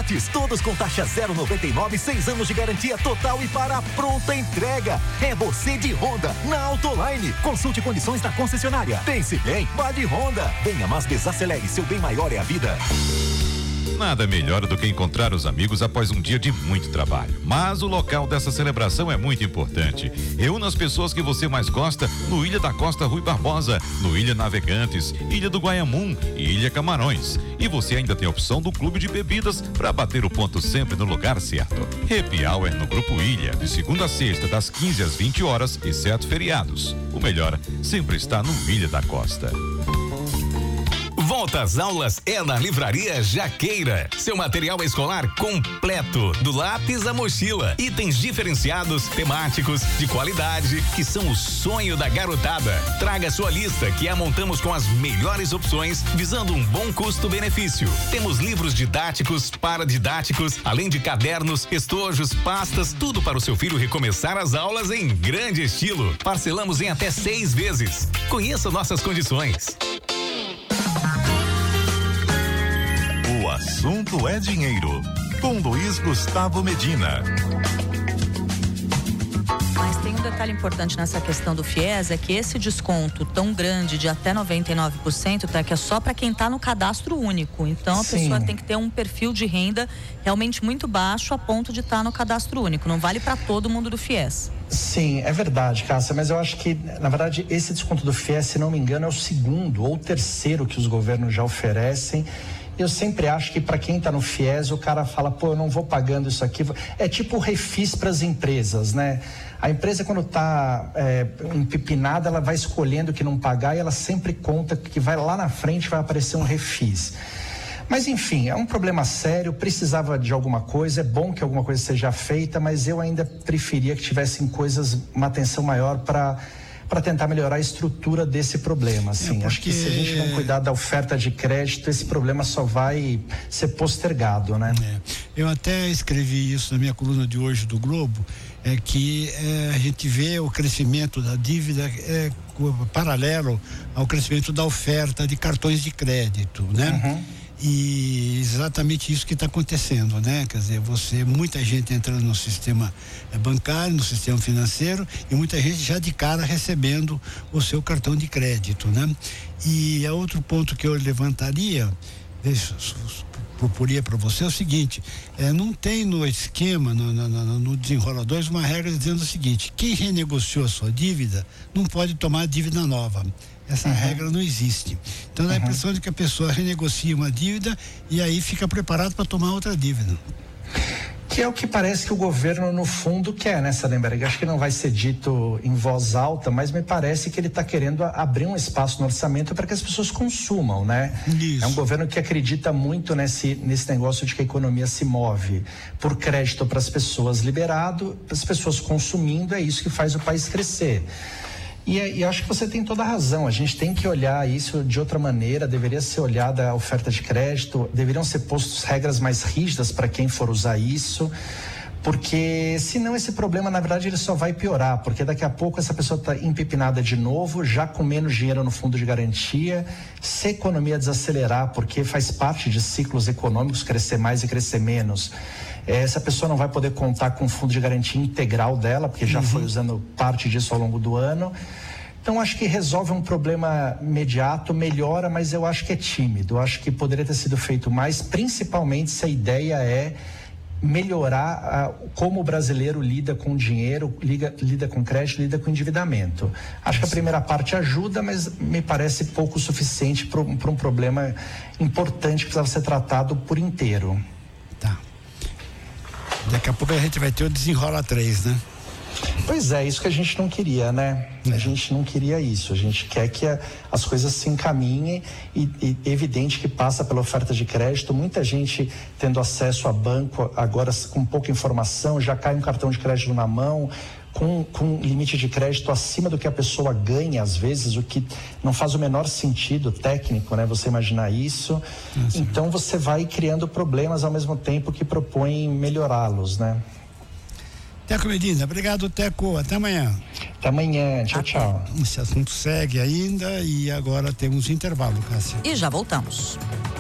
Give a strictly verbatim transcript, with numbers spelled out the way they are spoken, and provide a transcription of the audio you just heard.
grátis, todos com taxa zero vírgula noventa e nove, seis anos de garantia total e para pronta entrega. É você de Honda, na Autoline. Consulte condições da concessionária. Pense bem, vá de Honda. Venha, mas desacelere, seu bem maior é a vida. Nada melhor do que encontrar os amigos após um dia de muito trabalho. Mas o local dessa celebração é muito importante. Reúna as pessoas que você mais gosta no Ilha da Costa Rui Barbosa, no Ilha Navegantes, Ilha do Guaiamum e Ilha Camarões. E você ainda tem a opção do clube de bebidas para bater o ponto sempre no lugar certo. Happy Hour no Grupo Ilha, de segunda a sexta, das quinze às vinte horas, exceto feriados. O melhor sempre está no Ilha da Costa. Volta às aulas é na Livraria Jaqueira. Seu material escolar completo, do lápis à mochila. Itens diferenciados, temáticos, de qualidade, que são o sonho da garotada. Traga sua lista, que a montamos com as melhores opções, visando um bom custo-benefício. Temos livros didáticos, paradidáticos, além de cadernos, estojos, pastas, tudo para o seu filho recomeçar as aulas em grande estilo. Parcelamos em até seis vezes. Conheça nossas condições. O assunto é dinheiro, com Luiz Gustavo Medina. Mas tem um detalhe importante nessa questão do FIES, é que esse desconto tão grande de até noventa e nove por cento, tá, que é só para quem está no cadastro único. Então a Sim. pessoa tem que ter um perfil de renda realmente muito baixo a ponto de estar tá no cadastro único. Não vale para todo mundo do FIES. Sim, é verdade, Cássia, mas eu acho que, na verdade, esse desconto do FIES, se não me engano, é o segundo ou terceiro que os governos já oferecem. Eu sempre acho que para quem está no FIES, o cara fala, pô, eu não vou pagando isso aqui. É tipo o refis para as empresas, né? A empresa, quando está é, empipinada, ela vai escolhendo o que não pagar e ela sempre conta que vai lá na frente vai aparecer um refis. Mas enfim, é um problema sério, precisava de alguma coisa, é bom que alguma coisa seja feita, mas eu ainda preferia que tivessem coisas, uma atenção maior para para tentar melhorar a estrutura desse problema, assim. É porque... Acho que se a gente não cuidar da oferta de crédito, esse problema só vai ser postergado, né? É. Eu até escrevi isso na minha coluna de hoje do Globo, é que é, a gente vê o crescimento da dívida é, paralelo ao crescimento da oferta de cartões de crédito, né? Uhum. E exatamente isso que está acontecendo, né? Quer dizer, você, muita gente entrando no sistema bancário, no sistema financeiro, e muita gente já de cara recebendo o seu cartão de crédito, né? E é outro ponto que eu levantaria, deixa, proporia para você, é o seguinte, é, não tem no esquema, no, no, no, no Desenrola dois, uma regra dizendo o seguinte: quem renegociou a sua dívida não pode tomar dívida nova. Essa uhum. regra não existe. Então dá a impressão de que a pessoa renegocia uma dívida e aí fica preparado para tomar outra dívida. Que é o que parece que o governo, no fundo, quer, né, Salemberg? Acho que não vai ser dito em voz alta, mas me parece que ele está querendo abrir um espaço no orçamento para que as pessoas consumam, né? Isso. É um governo que acredita muito nesse, nesse negócio de que a economia se move por crédito para as pessoas liberado, as pessoas consumindo, é isso que faz o país crescer. E, e acho que você tem toda a razão, a gente tem que olhar isso de outra maneira, deveria ser olhada a oferta de crédito, deveriam ser postas regras mais rígidas para quem for usar isso, porque senão esse problema, na verdade, ele só vai piorar, porque daqui a pouco essa pessoa está empipinada de novo, já com menos dinheiro no fundo de garantia, se a economia desacelerar, porque faz parte de ciclos econômicos crescer mais e crescer menos, essa pessoa não vai poder contar com o fundo de garantia integral dela, porque já uhum. foi usando parte disso ao longo do ano. Então, acho que resolve um problema imediato, melhora, mas eu acho que é tímido. Eu acho que poderia ter sido feito mais, principalmente se a ideia é melhorar a, como o brasileiro lida com dinheiro, liga, lida com crédito, lida com endividamento. Acho que a primeira parte ajuda, mas me parece pouco suficiente para um problema importante que precisava ser tratado por inteiro. Tá. Daqui a pouco a gente vai ter o Desenrola três, né? Pois é, isso que a gente não queria, né? É. A gente não queria isso, a gente quer que a, as coisas se encaminhem e, e evidente que passa pela oferta de crédito, muita gente tendo acesso a banco agora com pouca informação, já cai um cartão de crédito na mão, com, com limite de crédito acima do que a pessoa ganha às vezes, o que não faz o menor sentido técnico, né? Você imaginar isso, é, então você vai criando problemas ao mesmo tempo que propõe melhorá-los, né? Teco Medina, obrigado, Teco, até amanhã. Até amanhã, tchau, tchau. Esse assunto segue ainda e agora temos intervalo, Cássia. E já voltamos.